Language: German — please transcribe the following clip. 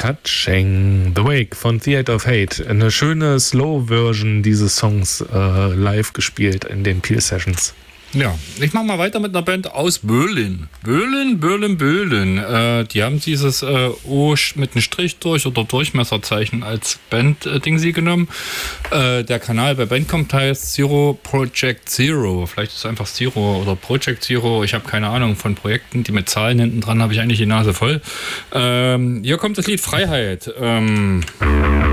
Touching the Wake von Theater of Hate. Eine schöne Slow-Version dieses Songs live gespielt in den Peel Sessions. Ja, ich mache mal weiter mit einer Band aus Böhlen. Böhlen. Die haben dieses O mit einem Strich durch oder Durchmesserzeichen als Band-Ding genommen. Der Kanal bei Bandcamp heißt Zero Project Zero. Vielleicht ist es einfach Zero oder Project Zero. Ich habe keine Ahnung von Projekten, die mit Zahlen hinten dran habe ich eigentlich die Nase voll. Hier kommt das Lied Freiheit.